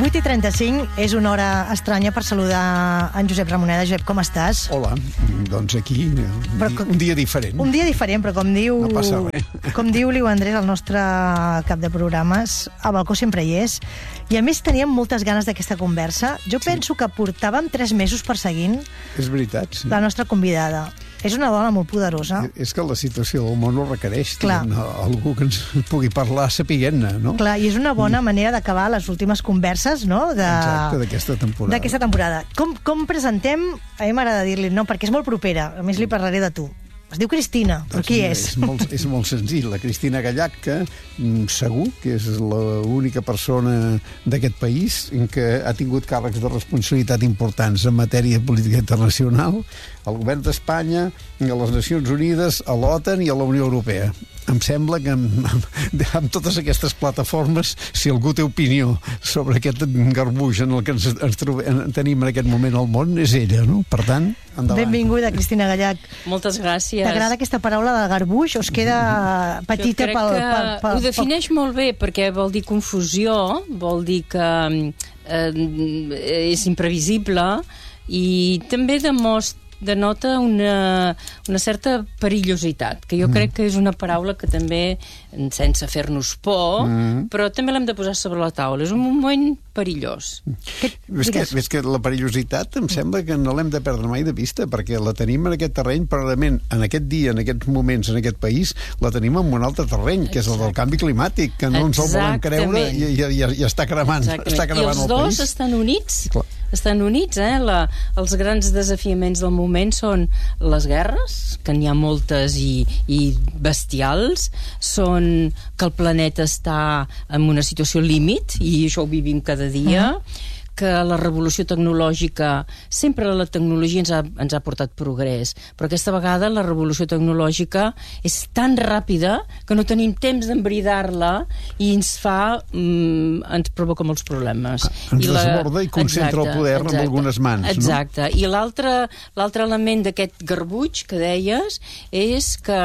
8:35 és una hora estranya per saludar en Josep Ramoneda. Josep, com estàs? Hola, doncs aquí un dia diferent. Un dia diferent, però com diu... No passa res. Com diu l'Iu Andrés, el nostre cap de programes, a balcó sempre hi és. I a més teníem moltes ganes d'aquesta conversa. Jo penso que portàvem 3 mesos perseguint És veritat, sí. la nostra convidada. És una dona molt poderosa. És que la situació del món ho requereix. Clar. Algú que ens pugui parlar sapiguent-ne, no? Clar, i és una bona manera d'acabar les últimes converses, no? Exacte, d'aquesta temporada. D'aquesta temporada. Com presentem? A mi m'agrada dir-li, no, perquè és molt propera. A més, li parlaré de tu. Es diu Cristina, però qui és? És molt senzill. La Cristina Gallach, que segur que és l'única persona d'aquest país que ha tingut càrrecs de responsabilitat importants en matèria de política internacional, al govern d'Espanya, a les Nacions Unides, a l'OTAN i a la Unió Europea. Em sembla que amb totes aquestes plataformes, si algú té opinió sobre aquest garbuix en el que ens tenim en aquest moment al món, és ella, no? Per tant, endavant. Benvinguda, Cristina Gallach. Moltes gràcies. T'agrada aquesta paraula de garbuix o es queda petita pel... Jo crec que ho defineix molt bé, perquè vol dir confusió, vol dir que és imprevisible i també denota una certa perillositat, que jo crec que és una paraula que també, sense fer-nos por, però també l'hem de posar sobre la taula. És un moment perillós. Ves que la perillositat em sembla que no l'hem de perdre mai de vista, perquè la tenim en aquest terreny, però realment en aquest dia, en aquests moments, en aquest país, la tenim en un altre terreny, que és el del canvi climàtic, que no ens el volem creure i està cremant el país. I els dos estan units. Estan units, els grans desafiaments del moment són les guerres, que n'hi ha moltes i bestials, són que el planeta està en una situació límit, i això ho vivim cada dia, que la revolució tecnològica, sempre la tecnologia ens ha portat progrés, però aquesta vegada la revolució tecnològica és tan ràpida que no tenim temps d'embridar-la i ens provoca molts problemes. Ens desborda i concentra el poder en algunes mans. Exacte. I l'altre element d'aquest garbuix que deies és que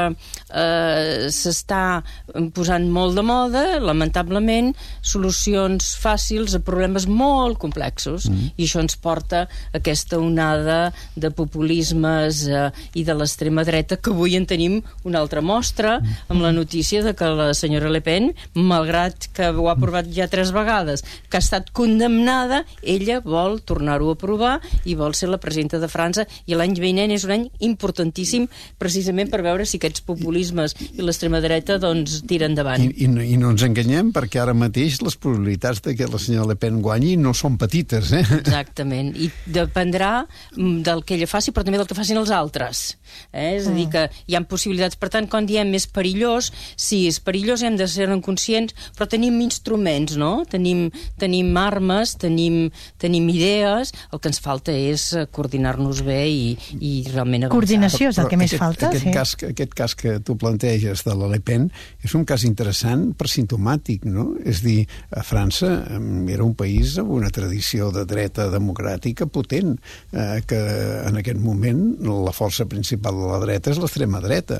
s'està posant molt de moda, lamentablement, solucions fàcils a problemes molt complexos. I això ens porta a aquesta onada de populismes i de l'extrema dreta, que avui en tenim una altra mostra amb la notícia de que la senyora Le Pen, malgrat que ho ha aprovat ja 3 vegades, que ha estat condemnada, ella vol tornar-ho a aprovar i vol ser la presidenta de França, i l'any vinent és un any importantíssim precisament per veure si aquests populismes i l'extrema dreta doncs tiren endavant. I no ens enganyem, perquè ara mateix les probabilitats de que la senyora Le Pen guanyi no són petites, Exactament, i dependrà del que ella faci, però també del que facin els altres. És a dir, que hi ha possibilitats. Per tant, quan diem és perillós, sí, és perillós, hem de ser-ne conscients, però tenim instruments, no? Tenim armes, tenim idees, el que ens falta és coordinar-nos bé i realment avançar. Coordinació és el que més falta. Aquest cas que tu planteges de la Le Pen és un cas interessant per simptomàtic, no? És a dir, a França era un país amb una tradició de dreta democràtica potent, que en aquest moment la força principal de la dreta és l'extrema dreta.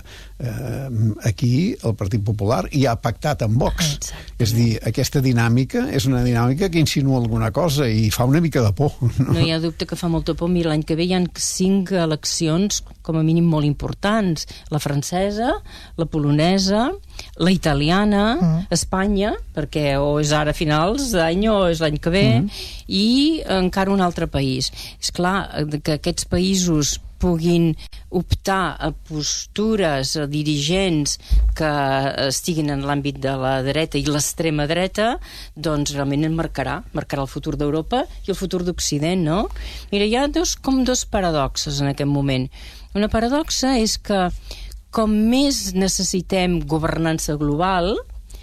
Aquí el Partit Popular ja ha pactat amb Vox. És a dir, aquesta dinàmica és una dinàmica que insinua alguna cosa i fa una mica de por. No hi ha dubte que fa molta por. Mira, l'any que ve hi ha 5 eleccions com a mínim molt importants. La francesa, la polonesa, la italiana, Espanya, perquè o és ara a finals d'any o és l'any que ve, i encara un altre país. És clar que aquests països puguin optar a postures, a dirigents que estiguin en l'àmbit de la dreta i l'extrema dreta, doncs realment marcarà el futur d'Europa i el futur d'Occident, no? Mira, hi ha dos paradoxes en aquest moment. Una paradoxa és que com més necessitem governança global,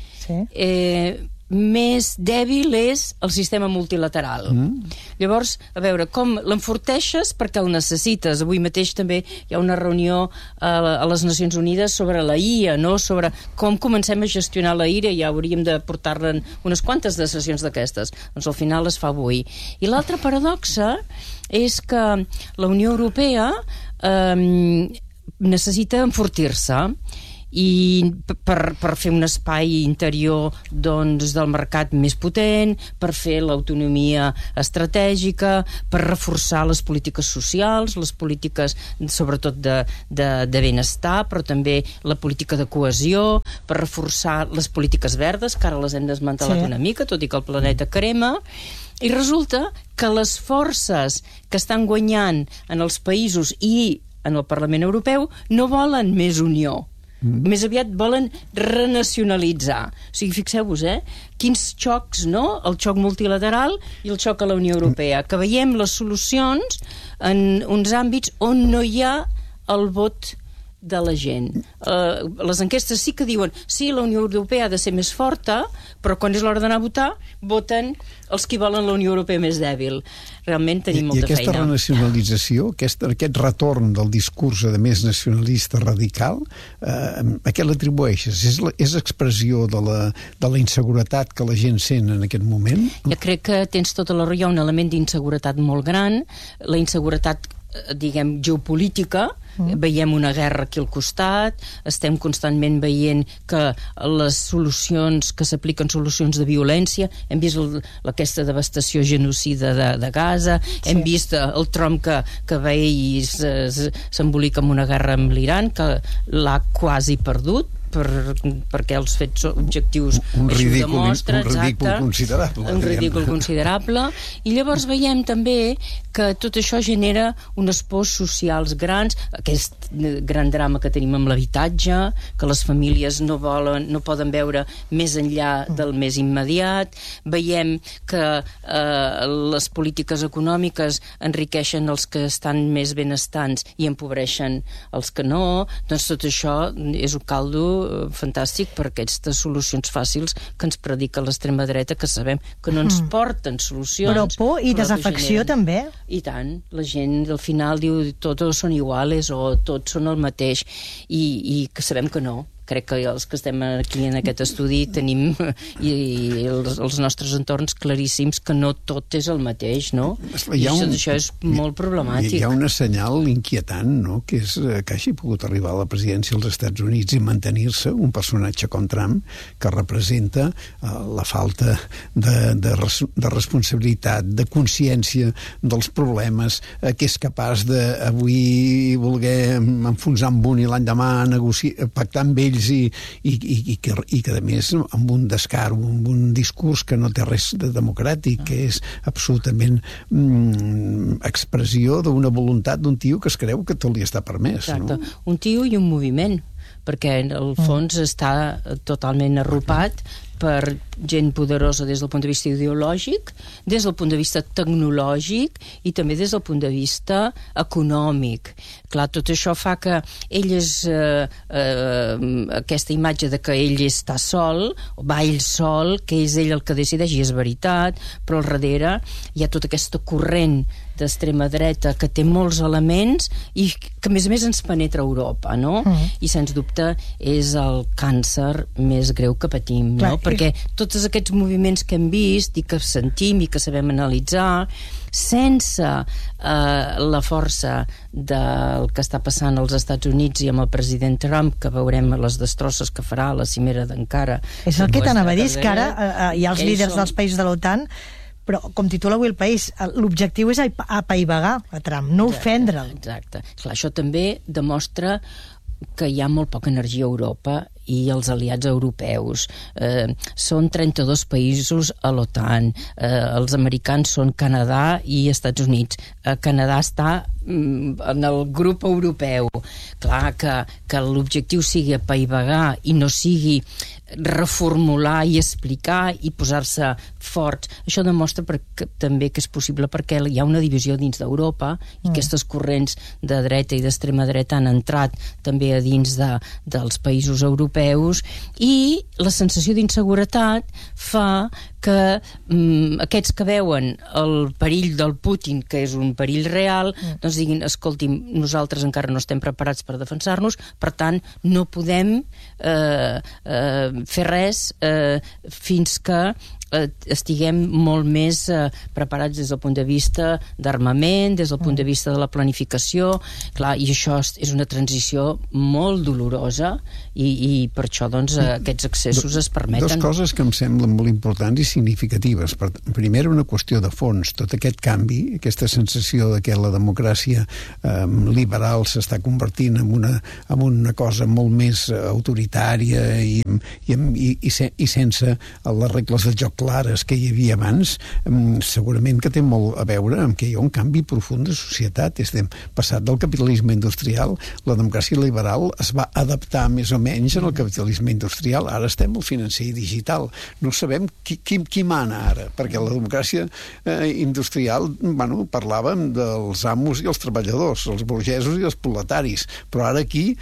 més dèbil és el sistema multilateral. Llavors, a veure, com l'enforteixes perquè el necessites. Avui mateix també hi ha una reunió a les Nacions Unides sobre la IA, no? Sobre com comencem a gestionar la IA, ja hauríem de portar-ne unes quantes de sessions d'aquestes. Doncs al final es fa avui. I l'altra paradoxa és que la Unió Europea necessita enfortir-se i per fer un espai interior doncs, del mercat més potent, per fer l'autonomia estratègica, per reforçar les polítiques socials, les polítiques sobretot de benestar, però també la política de cohesió, per reforçar les polítiques verdes, que ara les hem desmantelat una mica, tot i que el planeta crema. I resulta que les forces que estan guanyant en els països i en el Parlament Europeu no volen més unió. Més aviat volen renacionalitzar. O sigui, fixeu-vos, quins xocs, no? El xoc multilateral i el xoc a la Unió Europea, que veiem les solucions en uns àmbits on no hi ha el vot de la gent. Les enquestes sí que diuen sí, la Unió Europea ha de ser més forta, però quan és l'hora d'anar a votar, voten els que volen la Unió Europea més dèbil. Realment tenim molta feina. I aquesta renacionalització, aquest retorn del discurs de més nacionalista radical, a què l'atribueixes? És expressió de la inseguretat que la gent sent en aquest moment? Jo crec que tens tota la raó, hi ha un element d'inseguretat molt gran, la inseguretat diguem, geopolítica, veiem una guerra aquí al costat, estem constantment veient que les solucions que s'apliquen solucions de violència, hem vist aquesta devastació genocida de Gaza, hem vist el Trump que ve i s'embolica amb una guerra amb l'Iran, que l'ha quasi perdut, perquè els fets objectius així ho demostren. Un ridícul considerable. Un ridícul considerable. I llavors veiem també que tot això genera unes pors socials grans, aquest gran drama que tenim amb l'habitatge, que les famílies no poden veure més enllà del més immediat. Veiem que les polítiques econòmiques enriqueixen els que estan més benestants i empobreixen els que no. Doncs tot això és un caldo fantàstic per aquestes solucions fàcils que ens predica l'extrema dreta, que sabem que no ens porten solucions. Però por i desafecció també. I tant. La gent al final diu tots són iguales o tots són el mateix i que sabem que no. Crec que els que estem aquí en aquest estudi tenim els nostres entorns claríssims que no tot és el mateix, no? I això és molt problemàtic. Hi ha un senyal inquietant, no?, que és que hagi pogut arribar a la presidència dels Estats Units i mantenir-se un personatge com Trump que representa la falta de responsabilitat, de consciència dels problemes, que és capaç d'avui voler enfonsar amb un i l'endemà pactar amb ell i que a més amb un descaro, amb un discurs que no té res de democràtic, que és absolutament expressió d'una voluntat d'un tio que es creu que tot li està permès. Exacte. No? Un tio i un moviment, perquè en el fons està totalment arropat per gent poderosa des del punt de vista ideològic, des del punt de vista tecnològic i també des del punt de vista econòmic. Clar, tot això fa que ell és aquesta imatge de que ell està sol, va ell sol, que és ell el que decideix, i és veritat, però al darrere hi ha tota aquesta corrent d'extrema dreta que té molts elements i que a més ens penetra a Europa, no? I sens dubte és el càncer més greu que patim, no? Perquè tots aquests moviments que hem vist i que sentim i que sabem analitzar, sense la força del que està passant als Estats Units i amb el president Trump, que veurem les destrosses que farà a la cimera d'Ankara. És el que t'anava a dir, que ara hi ha els líders dels països de l'OTAN, però com titula avui El País, l'objectiu és apaivagar a Trump, no ofendre'l. Exacte. Clar, això també demostra que hi ha molt poca energia a Europa i els aliats europeus. Són 32 països a l'OTAN. Els americans són Canadà i Estats Units. Canadà està en el grup europeu. Clar, que l'objectiu sigui apaivagar i no sigui reformular i explicar i posar-se forts. Això demostra també que és possible perquè hi ha una divisió dins d'Europa i aquestes corrents de dreta i d'extrema dreta han entrat també a dins dels països europeus i la sensació d'inseguretat fa que aquests que veuen el perill del Putin, que és un perill real, doncs diguin, escolti'm, nosaltres encara no estem preparats per defensar-nos, per tant, no podem fer res fins que estiguem molt més preparats des del punt de vista d'armament, des del punt de vista de la planificació. Clar, i això és una transició molt dolorosa i per això doncs, aquests accessos es permeten. Dos coses que em semblen molt importants i significatives. Primer, una qüestió de fons. Tot aquest canvi, aquesta sensació de que la democràcia liberal s'està convertint en una cosa molt més autoritària i sense les regles del joc clares que hi havia abans, segurament que té molt a veure amb que hi ha un canvi profund de societat. Estem passat del capitalisme industrial, la democràcia liberal es va adaptar més o menys al capitalisme industrial. Ara estem al financer i digital. No sabem qui mana ara, perquè la democràcia industrial, parlàvem dels amos i els treballadors, els burgesos i els proletaris, però ara aquí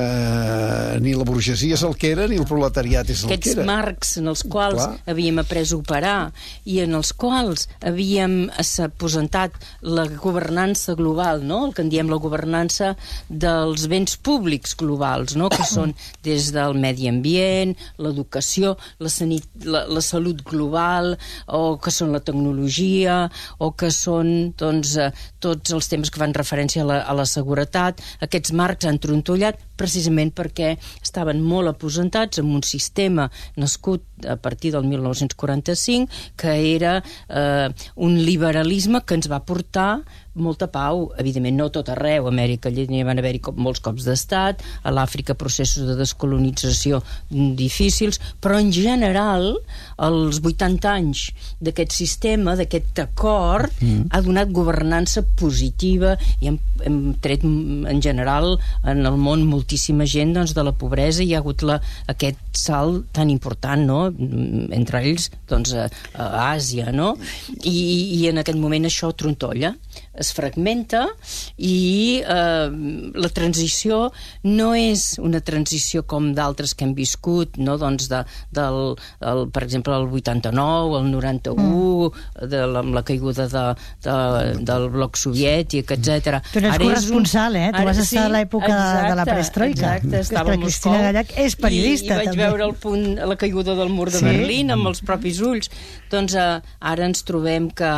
ni la burgesia és el que era ni el proletariat és el que era. Aquests marcs en els quals havíem après a operar i en els quals havíem aposentat la governança global, no? El que en diem la governança dels béns públics globals, no? Que són des del medi ambient, l'educació, la salut global, o que són la tecnologia, o que són doncs, tots els temes que fan referència a la seguretat. Aquests marcs han trontollat precisament perquè estaven molt aposentats en un sistema nascut a partir del 1945, que era un liberalisme que ens va portar molta pau, evidentment no tot arreu. A Amèrica Llatina van haver-hi molts cops d'estat, a l'Àfrica processos de descolonització difícils, però en general els 80 anys d'aquest sistema, d'aquest acord, ha donat governança positiva i hem tret en general en el món moltíssima gent doncs, de la pobresa, i hi ha hagut aquest salt tan important, no? Entre ells doncs, a Àsia, no? I en aquest moment això trontolla, es fragmenta, i la transició no és una transició com d'altres que hem viscut, no? Doncs per exemple el 89, el 91, amb la caiguda del bloc soviètic, etc. Tu n'ets corresponsal, Tu vas estar a l'època de la perestroika. Exacte, estava a Moscou. Cristina Gallach és periodista, i vaig veure la caiguda del mur de Berlín amb els propis ulls. Doncs ara ens trobem que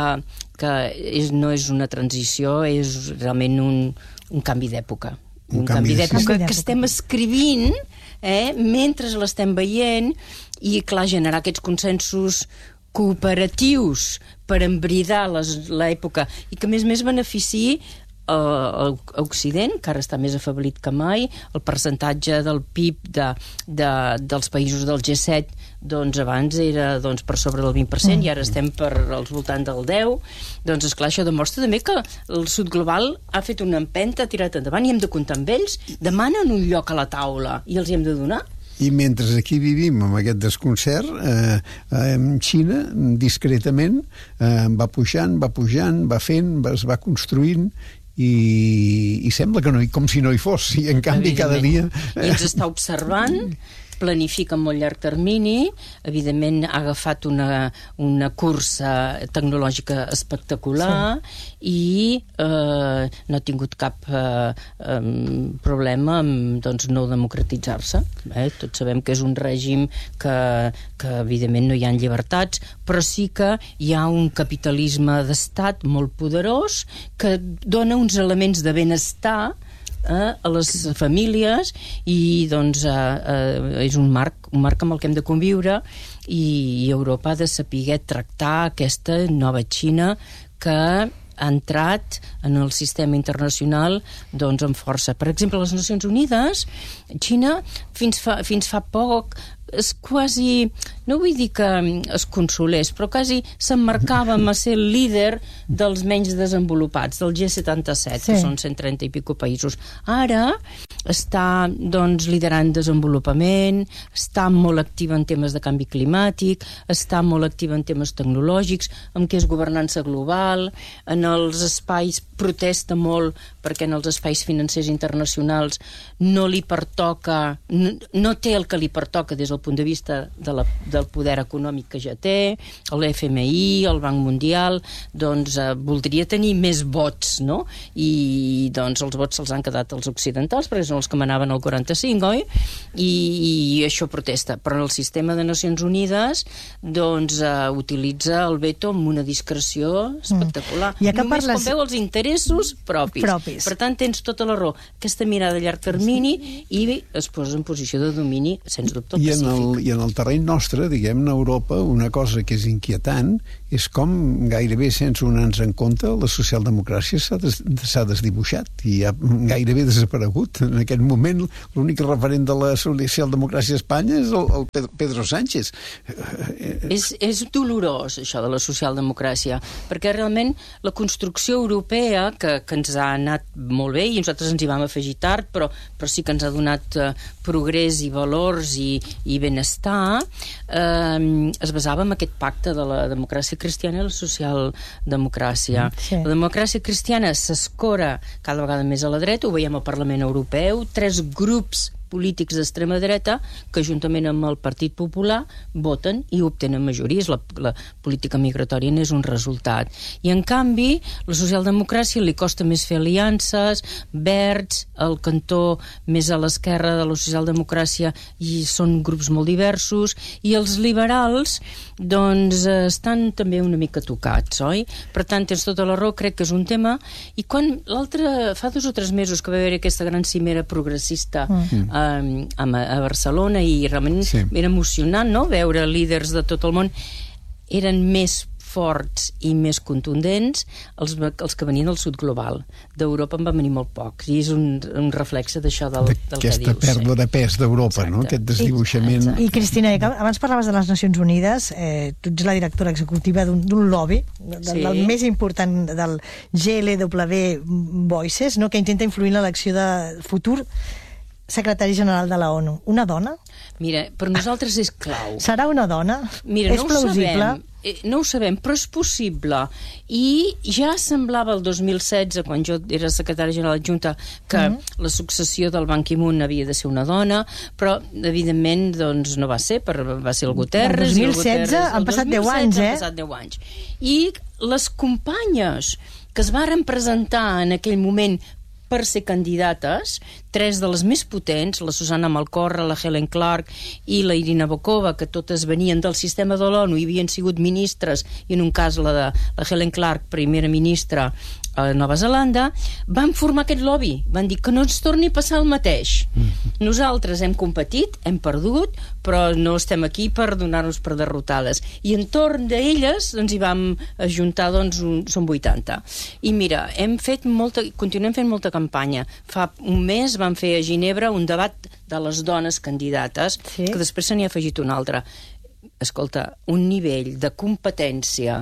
no és una transició, és realment un canvi d'època. Un canvi d'època que estem escrivint mentre l'estem veient, i clar, generar aquests consensos cooperatius per embridar l'època i que a més beneficiï a Occident, que ara està més afeblit que mai. El percentatge del PIB dels països del G7 doncs abans era per sobre del 20% i ara estem per als voltants del 10%. Doncs esclar, això demostra també que el sud global ha fet una empenta, ha tirat endavant, i hem de comptar amb ells. Demanen un lloc a la taula i els hi hem de donar. I mentre aquí vivim amb aquest desconcert, Xina, discretament, va pujant, va fent, es va construint, i sembla que no, com si no hi fos, i en canvi cada dia... I ens està observant, planifica a molt llarg termini, evidentment ha agafat una cursa tecnològica espectacular, i no ha tingut cap problema amb no democratitzar-se. Tots sabem que és un règim que evidentment no hi ha llibertats, però sí que hi ha un capitalisme d'estat molt poderós que dona uns elements de benestar a les famílies, i doncs és un marc amb el que hem de conviure, i Europa ha de saber tractar aquesta nova Xina que ha entrat en el sistema internacional amb força. Per exemple, a les Nacions Unides, Xina fins fa poc és quasi, no vull dir que es consolés, però quasi s'emmarcava a ser el líder dels menys desenvolupats, del G77, que són 130 i pico països. Ara està liderant desenvolupament, està molt activa en temes de canvi climàtic, està molt activa en temes tecnològics, en què és governança global, en els espais protesta molt perquè en els espais financers internacionals no li pertoca, no té el que li pertoca des del del punt de vista del poder econòmic que ja té, l'FMI, el Banc Mundial, doncs voldria tenir més vots, no? I doncs els vots se'ls han quedat els occidentals, perquè són els que manaven el 45, oi? I això protesta. Però el sistema de Nacions Unides doncs utilitza el veto amb una discreció espectacular. Només com veu els interessos propis. Per tant, tens tota la raó. Aquesta mirada a llarg termini i es posa en posició de domini, sens dubte, pacífic. I en el terreny nostre, diguem-ne, a Europa, una cosa que és inquietant és com gairebé sense donar-nos en compte la socialdemocràcia s'ha desdibuixat i ha gairebé desaparegut. En aquest moment l'únic referent de la socialdemocràcia a Espanya és el Pedro Sánchez. És dolorós això de la socialdemocràcia, perquè realment la construcció europea, que ens ha anat molt bé i nosaltres ens hi vam afegir tard, però sí que ens ha donat progrés i valors i benestar, es basava en aquest pacte de la democràcia cristiana i la socialdemocràcia. Sí. La democràcia cristiana s'escora cada vegada més a la dreta, ho veiem al Parlament Europeu, 3 grups polítics d'extrema dreta que juntament amb el Partit Popular voten i obtenen majories. La política migratòria n'és un resultat. I en canvi, la socialdemocràcia li costa més fer aliances, Verds, el cantó més a l'esquerra de la socialdemocràcia, i són grups molt diversos, i els liberals doncs estan també una mica tocats, oi? Per tant, tens tota la raó, crec que és un tema. I quan fa 2 o 3 mesos que va haver aquesta gran cimera progressista a Barcelona, i realment era emocionant, no?, veure líders de tot el món. Eren més forts i més contundents els que venien del sud global. D'Europa en van venir molt pocs, i és un reflexe d'això del que dius. Aquesta pèrdua de pes d'Europa, no?, aquest desdibuixament. I Cristina, abans parlaves de les Nacions Unides, tu ets la directora executiva d'un lobby, del més important, del GLW Voices, no?, que intenta influir en l'elecció de futur secretari general de la ONU. Una dona? Mira, per nosaltres és clau. Serà una dona? Mira, és plausible? No ho sabem, però és possible. I ja semblava el 2016, quan jo era secretària general adjunta, que la successió del Ban Ki-moon havia de ser una dona, però evidentment doncs, no va ser, va ser el Guterres. El 2016 han passat 10 anys, Han passat 10 anys. I les companyes que es varen presentar en aquell moment per ser candidates, 3 de les més potents, la Susana Malcorra, la Helen Clark i la Irina Bokova, que totes venien del sistema de l'ONU i havien sigut ministres, i en un cas la Helen Clark, primera ministra a Nova Zelanda, van formar aquest lobby, van dir que no ens torni a passar el mateix. Nosaltres hem competit, hem perdut, però no estem aquí per donar-nos per derrotades. I entorn d'elles doncs, hi vam ajuntar, doncs, són 80. I mira, continuem fent molta campanya. Fa un mes vam fer a Ginebra un debat de les dones candidates, que després se n'hi ha afegit un altre. Escolta, un nivell de competència,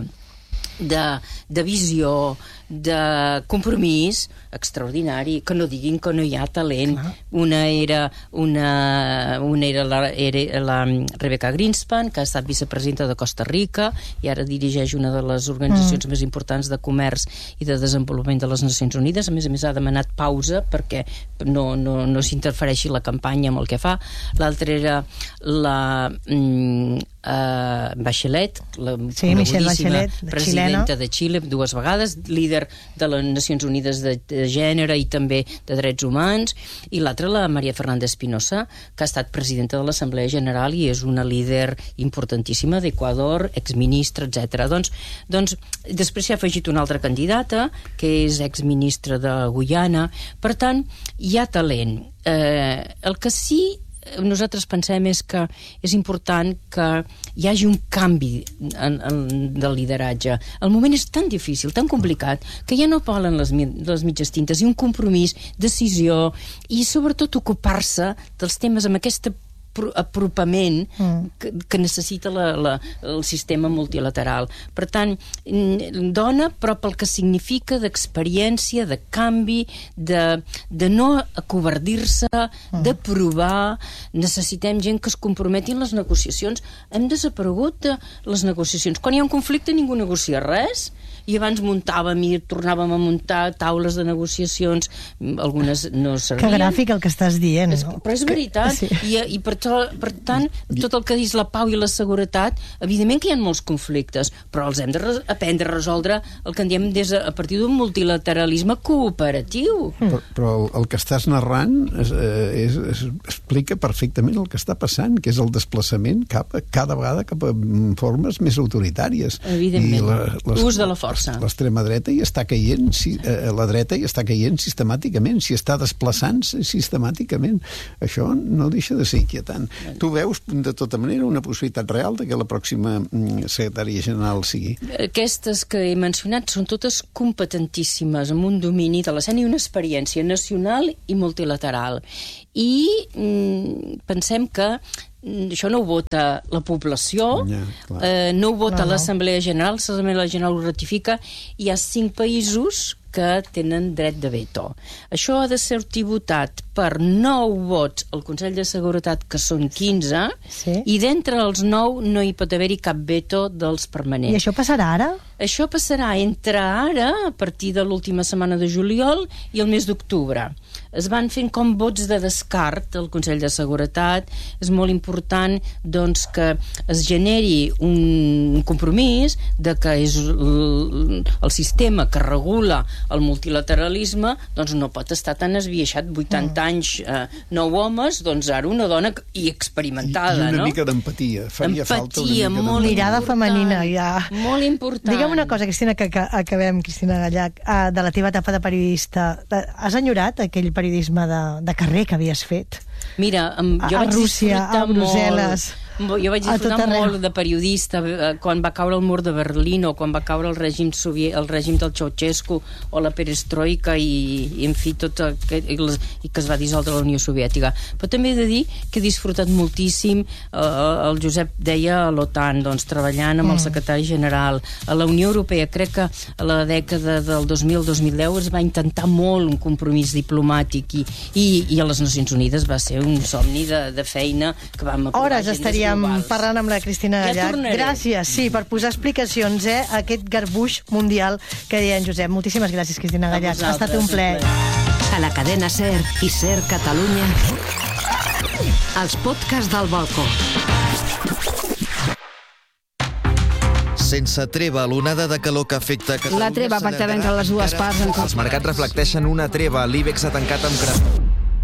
de visió, de compromís extraordinari, que no diguin que no hi ha talent. Una era la Rebecca Greenspan, que ha estat vicepresidenta de Costa Rica i ara dirigeix una de les organitzacions més importants de comerç i de desenvolupament de les Nacions Unides. A més, ha demanat pausa perquè no s'interfereixi la campanya amb el que fa. L'altra era la Bachelet, la conegudíssima presidenta de Xile 2 vegades, líder de les Nacions Unides de Gènere i també de Drets Humans, i l'altra la María Fernández Espinosa, que ha estat presidenta de l'Assemblea General i és una líder importantíssima d'Equador, exministra, etc. Doncs després s'hi ha afegit una altra candidata, que és exministra de Guyana. Per tant, hi ha talent. El que sí nosaltres pensem és que és important que hi hagi un canvi del lideratge. El moment és tan difícil, tan complicat, que ja no volen les mitges tintes, i un compromís, decisió, i sobretot ocupar-se dels temes amb aquesta apropament que necessita el sistema multilateral. Per tant, dona, però pel que significa d'experiència, de canvi, de no acovardir-se, de provar. Necessitem gent que es comprometi en les negociacions. Hem desaparegut de les negociacions. Quan hi ha un conflicte ningú negocia res. i abans muntàvem i tornàvem a muntar taules de negociacions, algunes no servien. Que gràfic el que estàs dient. Però és veritat, sí. I per tant, tot el que dius la pau i la seguretat, evidentment que hi ha molts conflictes, però els hem d'aprendre a resoldre el que en diem a partir d'un multilateralisme cooperatiu. Però el que estàs narrant explica perfectament el que està passant, que és el desplaçament cada vegada cap a formes més autoritàries. Evidentment. Ús de la força. L'extrema dreta hi està caient, la dreta hi està caient sistemàticament, s'hi està desplaçant sistemàticament. Això no deixa de ser inquietant. Tu veus, de tota manera, una possibilitat real de que la pròxima secretària general sigui? Aquestes que he mencionat són totes competentíssimes, amb un domini de l'escena i una experiència nacional i multilateral. I pensem que això no ho vota la població, no ho vota l'Assemblea General, l'Assemblea General ho ratifica, hi ha 5 països que tenen dret de veto. Això ha de ser votat per 9 vots al Consell de Seguretat, que són 15, i d'entre els 9 no hi pot haver-hi cap veto dels permanents. I això passarà ara? Això passarà entre ara, a partir de l'última setmana de juliol, i el mes d'octubre. Es van fent com vots de descart al Consell de Seguretat. És molt important, doncs, que es generi un compromís de que és el sistema que regula el multilateralisme, doncs no pot estar tan esbiaixat. 80 anys, 9 homes, doncs ara una dona i experimentada, I una mica d'empatia. Faria falta una mica d'empatia. Mirada femenina, ja. Molt important. Digue'm una cosa, Cristina, que acabem, Cristina Gallach, de la teva etapa de periodista. Has enyorat aquell periodisme de carrer que havies fet? Mira, jo vaig Rússia, a Brussel·les... Jo vaig disfrutar molt de periodista quan va caure el mur de Berlín o quan va caure el règim del Ceausescu o la perestroika i en fi, i que es va dissoldre la Unió Soviètica. Però també he de dir que he disfrutat moltíssim, el Josep deia, a l'OTAN, doncs, treballant amb el secretari general, a la Unió Europea. Crec que a la dècada del 2000-2010 es va intentar molt un compromís diplomàtic i a les Nacions Unides va ser un somni de feina que vam aprovar. Hores estaríem parlant amb la Cristina Gallach. Gràcies, sí, per posar explicacions a aquest garbuix mundial que deia en Josep. Moltíssimes gràcies, Cristina Gallach. Ha estat un plaer. A la cadena SER i SER Catalunya, els podcasts del balcó. Sense treva, l'onada de calor que afecta Catalunya... La treva pactada entre les dues parts... Els mercats reflecteixen una treva. L'IBEX ha tancat amb...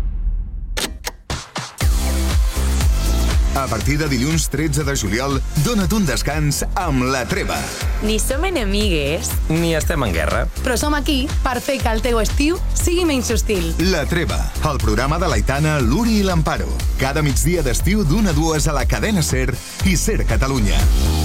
A partir de dilluns 13 de juliol, dona't un descans amb La Treva. Ni som enemigues, ni estem en guerra, però som aquí per fer que el teu estiu sigui menys hostil. La Treva, el programa de l'Aitana, l'Uri i l'Amparo. Cada migdia d'estiu d'1 a 2 a la cadena SER i SER Catalunya.